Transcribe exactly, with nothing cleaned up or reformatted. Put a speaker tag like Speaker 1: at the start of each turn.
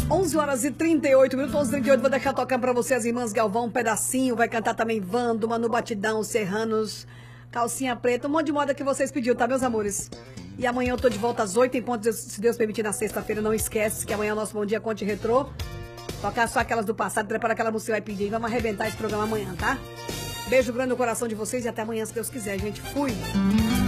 Speaker 1: onze horas e trinta e oito minutos, onze e trinta e oito, vou deixar tocando pra você as irmãs Galvão, um pedacinho, vai cantar também Vando, Manu Batidão, Serranos, Calcinha Preta, um monte de moda que vocês pediram, tá, meus amores? E amanhã eu tô de volta às oito em ponto, se Deus permitir, na sexta-feira, não esquece que amanhã é o nosso Bom Dia Conte Retrô, tocar só aquelas do passado, prepara aquela música que vai pedir, vamos arrebentar esse programa amanhã, tá? Beijo grande no coração de vocês e até amanhã, se Deus quiser, gente, fui!